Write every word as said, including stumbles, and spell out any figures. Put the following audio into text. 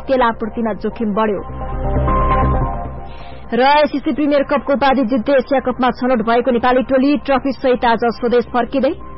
तेल आपूर्तिमा जोखिम बढ्यो। र आइसिसी प्रिमियर कपको उपाधि जित्दै एसिया कपमा छनौट भएको नेपाली टोली ट्रफी सहित आज स्वदेश फर्किँदै